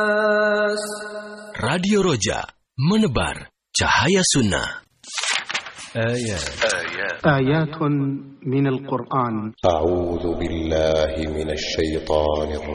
Radio Roja, menebar cahaya sunnah. آيات من القرآن. أعوذ بالله من الشيطان الرجيم.